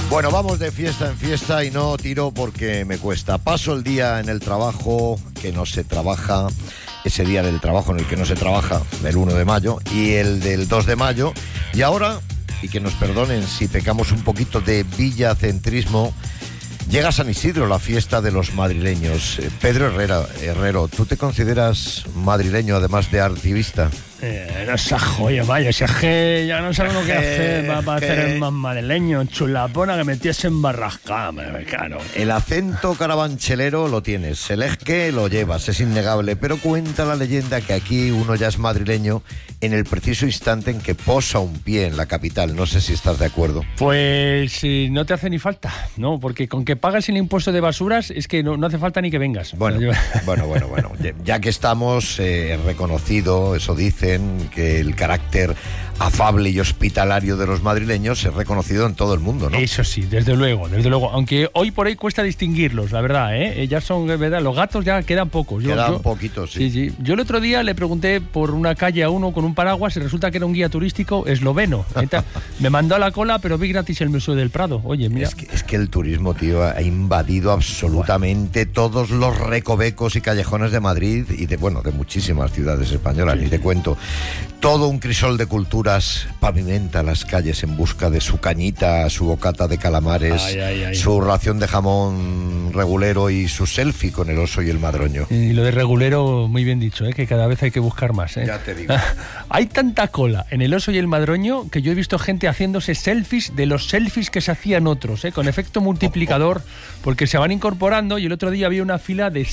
Bueno, vamos de fiesta en fiesta y no tiro porque me cuesta. Paso el día en el trabajo que no se trabaja, ese día del trabajo en el que no se trabaja, el 1 de mayo, y el del 2 de mayo. Y ahora, y que nos perdonen si pecamos un poquito de villacentrismo, llega San Isidro, la fiesta de los madrileños. Pedro Herrero, ¿tú te consideras madrileño además de artivista? No seas joya, vaya, si es que ya no sabe lo que hacer, va a hacer el más madrileño, chulapona que metiese en barrascada, claro. El acento carabanchelero lo tienes, el esque lo llevas, es innegable, pero cuenta la leyenda que aquí uno ya es madrileño en el preciso instante en que posa un pie en la capital. No sé si estás de acuerdo. Pues no te hace ni falta, ¿no? Porque con que pagues el impuesto de basuras es que no hace falta ni que vengas. Bueno. Ya que estamos reconocido, eso dicen, que el carácter afable y hospitalario de los madrileños es reconocido en todo el mundo, ¿no? Eso sí, desde luego, aunque hoy por ahí cuesta distinguirlos, la verdad, ya son, verdad, los gatos ya quedan pocos. Quedan poquitos, sí. Sí. Yo el otro día le pregunté por una calle a uno con un paraguas y resulta que era un guía turístico esloveno. Me mandó a la cola, pero vi gratis el Museo del Prado. Oye, mira. Es que el turismo, tío, ha invadido absolutamente todos los recovecos y callejones de Madrid y de muchísimas ciudades españolas, ni te cuento. Todo un crisol de culturas pavimenta las calles en busca de su cañita, su bocata de calamares, su ración de jamón regulero y su selfie con el oso y el madroño. Y lo de regulero, muy bien dicho, que cada vez hay que buscar más. Ya te digo. Hay tanta cola en el oso y el madroño que yo he visto gente haciéndose selfies de los selfies que se hacían otros, con efecto multiplicador, porque se van incorporando, y el otro día había una fila de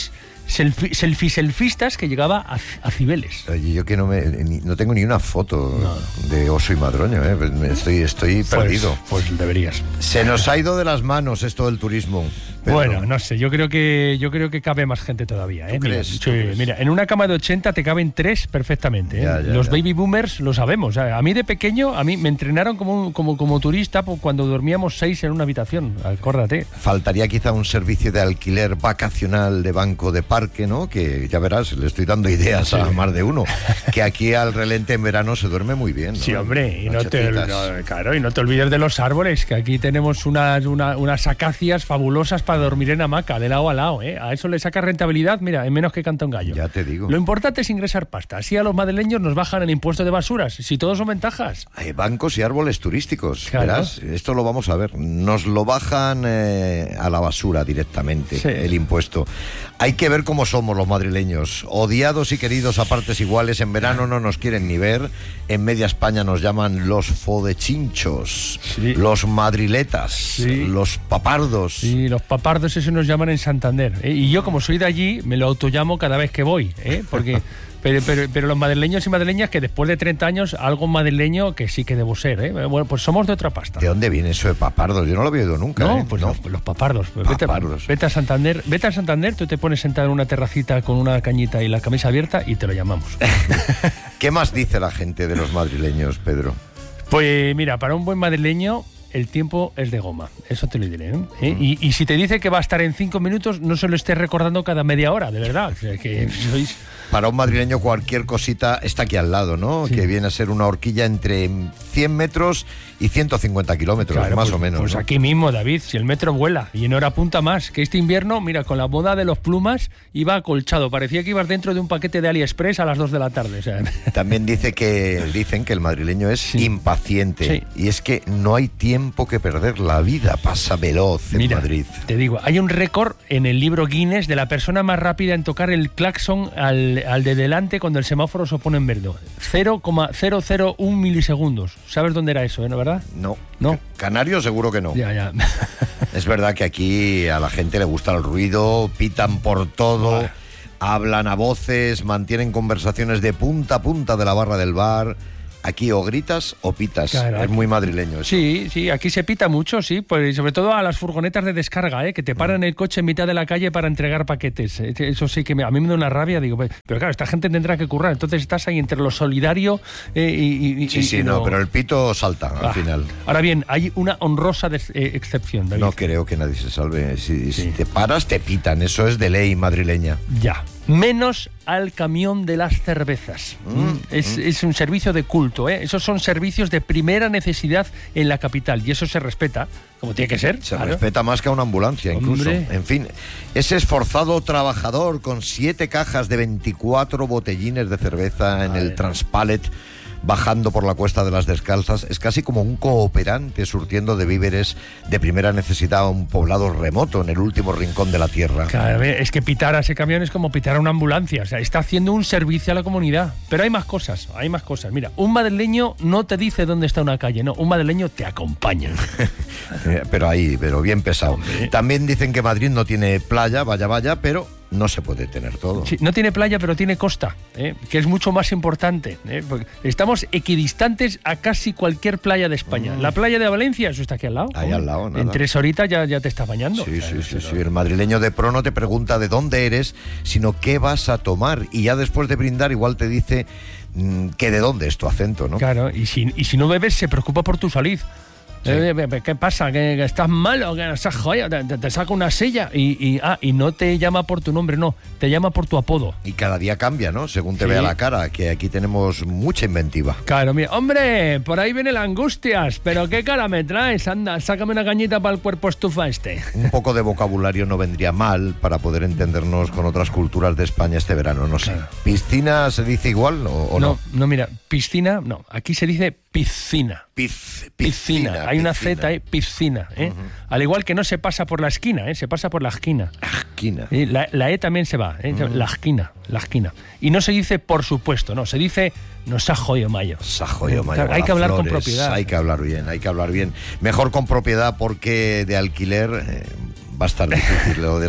selfistas que llegaba a Cibeles. Oye, yo que no tengo ni una foto de oso y madroño, estoy perdido. Pues deberías. Se nos ha ido de las manos esto del turismo. Pedro. Bueno, no sé, yo creo que cabe más gente todavía. ¿Tú crees? Mira, en una cama de 80 te caben 3 perfectamente. Los baby boomers lo sabemos. A mí de pequeño, me entrenaron como turista cuando dormíamos 6 en una habitación. Acuérdate. Faltaría quizá un servicio de alquiler vacacional de banco de parque, ¿no? Que ya verás, le estoy dando ideas a más de uno. Que aquí al relente en verano se duerme muy bien, ¿no? Sí, hombre, y no te olvides de los árboles, que aquí tenemos unas acacias fabulosas para dormir en hamaca, de lado a lado, A eso le saca rentabilidad, mira, en menos que canta un gallo. Ya te digo. Lo importante es ingresar pasta. Así a los madrileños nos bajan el impuesto de basuras, si todos son ventajas. Hay bancos y árboles turísticos, claro. Verás, esto lo vamos a ver. Nos lo bajan a la basura directamente, el impuesto. Hay que ver cómo somos los madrileños, odiados y queridos a partes iguales. En verano no nos quieren ni ver. En media España nos llaman los fodechinchos, los madriletas, los papardos. Sí, los papardos, eso nos llaman en Santander. Y yo, como soy de allí, me lo autollamo cada vez que voy, porque... Pero los madrileños y madrileñas, que después de 30 años, algo madrileño que sí que debo ser, Bueno, pues somos de otra pasta. ¿De dónde viene eso de papardos? Yo no lo había oído nunca, No, pues no. Los papardos. Vete a Santander, tú te pones sentado en una terracita con una cañita y la camisa abierta y te lo llamamos. ¿Qué más dice la gente de los madrileños, Pedro? Pues mira, para un buen madrileño el tiempo es de goma, eso te lo diré, Y si te dice que va a estar en 5 minutos, no se lo estés recordando cada media hora, de verdad. O sea, que sois... Para un madrileño cualquier cosita está aquí al lado, ¿no? Sí. Que viene a ser una horquilla entre 100 metros y 150 kilómetros, claro, más o menos. Pues ¿no? Aquí mismo, David, si el metro vuela y en hora punta más, que este invierno, mira, con la moda de los plumas, iba acolchado, parecía que ibas dentro de un paquete de AliExpress a las 2 de la tarde. O sea. También dicen que el madrileño es impaciente, y es que no hay tiempo que perder, la vida pasa veloz en Madrid. Te digo, hay un récord en el libro Guinness de la persona más rápida en tocar el claxon al de delante cuando el semáforo se pone en verde. 0,001 milisegundos. ¿Sabes dónde era eso, no, verdad? No. ¿No? Canario seguro que no. Ya. Es verdad que aquí a la gente le gusta el ruido, pitan por todo, hablan a voces, mantienen conversaciones de punta a punta de la barra del bar. Aquí o gritas o pitas, claro, es muy madrileño eso. Sí, aquí se pita mucho, pues sobre todo a las furgonetas de descarga, que te paran el coche en mitad de la calle para entregar paquetes. Eso sí que a mí me da una rabia, digo, pero claro, esta gente tendrá que currar, entonces estás ahí entre lo solidario y pero el pito salta al final. Ahora bien, hay una honrosa excepción, David. No creo que nadie se salve, si te paras te pitan, eso es de ley madrileña. Ya, Menos al camión de las cervezas. Es un servicio de culto, ¿eh? Esos son servicios de primera necesidad en la capital y eso se respeta, como tiene que ser. Se respeta más que a una ambulancia, incluso. Hombre. En fin, ese esforzado trabajador con 7 cajas de 24 botellines de cerveza en el Transpallet, bajando por la Cuesta de las Descalzas, es casi como un cooperante surtiendo de víveres de primera necesidad a un poblado remoto en el último rincón de la tierra. Claro, es que pitar a ese camión es como pitar a una ambulancia, o sea, está haciendo un servicio a la comunidad. Pero hay más cosas. Mira, un madrileño no te dice dónde está una calle, no, un madrileño te acompaña. pero bien pesado. Hombre. También dicen que Madrid no tiene playa, vaya, pero no se puede tener todo. Sí, no tiene playa, pero tiene costa, que es mucho más importante. Porque estamos equidistantes a casi cualquier playa de España. La playa de Valencia, eso está aquí al lado. Ahí al lado, nada. En 3 horitas ya te estás bañando. Sí. El madrileño de pro no te pregunta de dónde eres, sino qué vas a tomar. Y ya después de brindar igual te dice que de dónde es tu acento, ¿no? Claro, y si no bebes se preocupa por tu salud. Sí. ¿Qué pasa? ¿Que estás malo? ¿Que estás joya? Te saca una silla y no te llama por tu nombre, no, te llama por tu apodo. Y cada día cambia, ¿no? Según te vea la cara, que aquí tenemos mucha inventiva. Claro, mira, hombre, por ahí viene la angustias, pero ¿qué cara me traes? Anda, sácame una cañita para el cuerpo estufa este. Un poco de vocabulario no vendría mal para poder entendernos con otras culturas de España este verano, no sé. Claro. ¿Piscina se dice igual o no? No, mira, piscina, no, aquí se dice piscina. Piscina. Hay una Z, piscina. Al igual que no se pasa por la esquina, se pasa por la esquina. La E también se va, la esquina. Y no se dice por supuesto, no, se dice nos ha jodido mayo. Claro, hay que hablar con propiedad. Hay que hablar bien. Mejor con propiedad porque de alquiler va a estar difícil. Lo de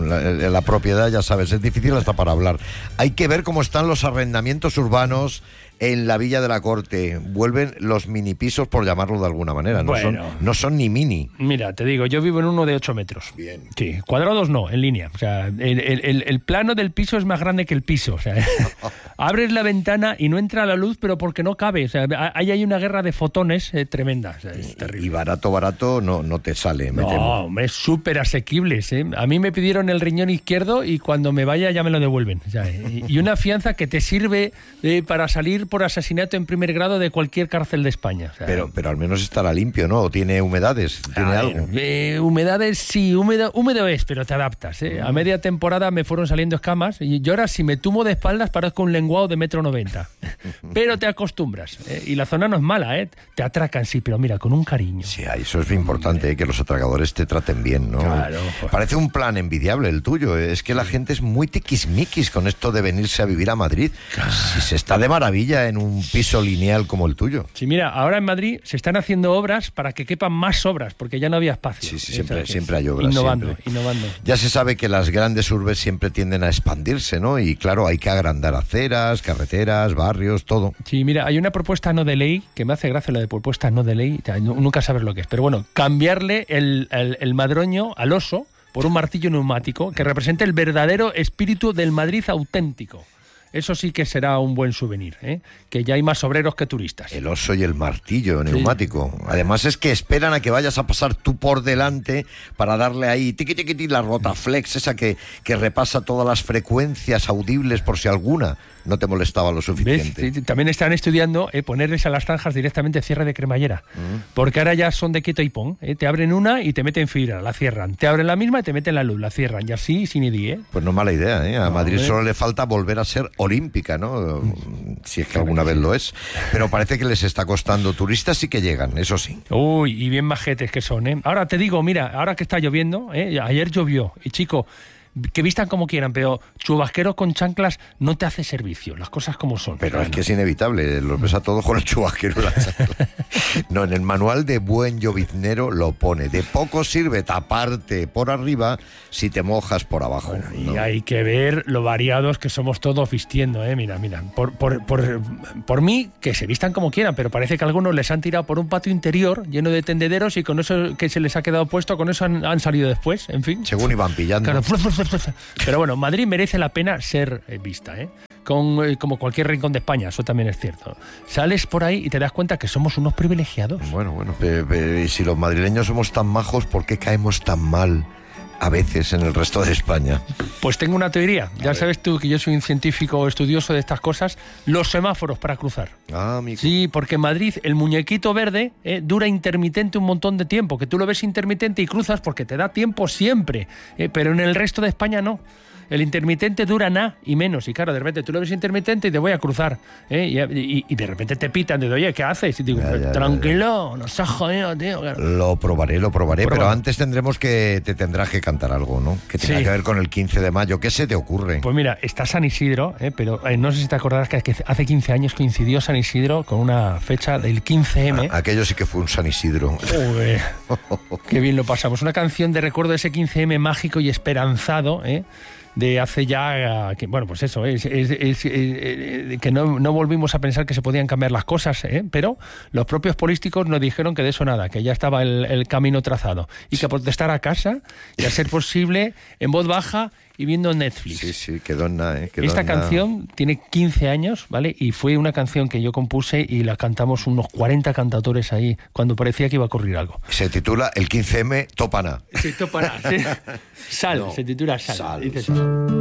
la propiedad, ya sabes, es difícil hasta para hablar. Hay que ver cómo están los arrendamientos urbanos en la Villa de la Corte. Vuelven los mini pisos, por llamarlo de alguna manera. No son ni mini. Mira, te digo, yo vivo en uno de 8 metros. Bien. Sí, cuadrados no, en línea. O sea, el plano del piso es más grande que el piso. O sea, abres la ventana y no entra la luz, pero porque no cabe. O sea, hay una guerra de fotones tremenda. O sea, es terrible. Y barato no te sale, me temo. No, es súper asequible. A mí me pidieron el riñón izquierdo y cuando me vaya ya me lo devuelven. O sea, y una fianza que te sirve para salir por asesinato en primer grado de cualquier cárcel de España. O sea, pero al menos estará limpio, ¿no? ¿O tiene humedades? ¿Tiene algo? Humedades sí, húmedo es, pero te adaptas. A media temporada me fueron saliendo escamas y yo ahora si me tumo de espaldas parezco un lenguado de 1,90 m. Pero te acostumbras. Y la zona no es mala, te atracan, sí, pero mira, con un cariño. Sí, eso es muy importante, que los atracadores te traten bien, ¿no? Claro. Parece un plan envidiable el tuyo. Es que la gente es muy tiquismiquis con esto de venirse a vivir a Madrid. Si se está de maravilla en un piso lineal como el tuyo. Sí, mira, ahora en Madrid se están haciendo obras para que quepan más obras, porque ya no había espacio. Sí, siempre hay obras. Innovando. Ya se sabe que las grandes urbes siempre tienden a expandirse, ¿no? Y claro, hay que agrandar aceras, carreteras, barrios, todo. Sí, mira, hay una propuesta no de ley, que me hace gracia la de propuesta no de ley, nunca sabes lo que es, pero bueno, cambiarle el madroño al oso por un martillo neumático que represente el verdadero espíritu del Madrid auténtico. Eso sí que será un buen souvenir, que ya hay más obreros que turistas. El oso y el martillo neumático. Sí. Además es que esperan a que vayas a pasar tú por delante para darle ahí tiqui, la rotaflex, esa que repasa todas las frecuencias audibles por si alguna no te molestaba lo suficiente. Sí, también están estudiando ponerles a las zanjas directamente cierre de cremallera, porque ahora ya son de quieto y pon. Te abren una y te meten fibra, la cierran. Te abren la misma y te meten la luz, la cierran. Y así sin ID. Pues no mala idea, A Madrid solo le falta volver a ser olímpica, ¿no? Si es que alguna vez lo es. Pero parece que les está costando. Turistas sí que llegan, eso sí. Uy, y bien majetes que son, Ahora te digo, mira, ahora que está lloviendo, ayer llovió, y chico, que vistan como quieran, pero chubasquero con chanclas no te hace servicio, las cosas como son. Pero es que es inevitable, los ves a todos con el chubasquero y la chancla. No, en el manual de buen lloviznero lo pone. De poco sirve taparte por arriba si te mojas por abajo. Bueno, y ¿no? Hay que ver lo variados que somos todos vistiendo, Mira. Por mí, que se vistan como quieran, pero parece que algunos les han tirado por un patio interior lleno de tendederos y con eso que se les ha quedado puesto, con eso han salido después, en fin. Según iban pillando. Claro. Pero bueno, Madrid merece la pena ser vista, como cualquier rincón de España, eso también es cierto. Sales por ahí y te das cuenta que somos unos privilegiados. Bueno, y si los madrileños somos tan majos, ¿por qué caemos tan mal a veces en el resto de España? Pues tengo una teoría. Ya sabes tú que yo soy un científico estudioso de estas cosas. Los semáforos para cruzar. Ah, amigo. Sí, porque en Madrid el muñequito verde dura intermitente un montón de tiempo, que tú lo ves intermitente y cruzas porque te da tiempo siempre, pero en el resto de España no. El intermitente dura nada y menos. Y claro, de repente tú lo ves intermitente y te voy a cruzar. Y de repente te pitan. Te digo, oye, ¿qué haces? Y digo, tranquilo, no seas jodido, tío. Claro. Lo probaré. Pero antes te tendrás que cantar algo, ¿no? Que tenga que ver con el 15 de mayo. ¿Qué se te ocurre? Pues mira, está San Isidro, pero no sé si te acordarás que hace 15 años coincidió San Isidro con una fecha del 15M. Aquello sí que fue un San Isidro. Qué bien lo pasamos. Una canción de recuerdo de ese 15M mágico y esperanzado, de hace ya, pues eso, que no volvimos a pensar que se podían cambiar las cosas, pero los propios políticos nos dijeron que de eso nada, que ya estaba el camino trazado y que protestar a casa y a ser posible en voz baja y viendo Netflix. Sí, quedó en nada. Esta canción tiene 15 años, ¿vale? Y fue una canción que yo compuse y la cantamos unos 40 cantautores ahí cuando parecía que iba a ocurrir algo. Se titula El 15M Topana. Sí, Topana, sí. Se titula Sal. Dice Sal.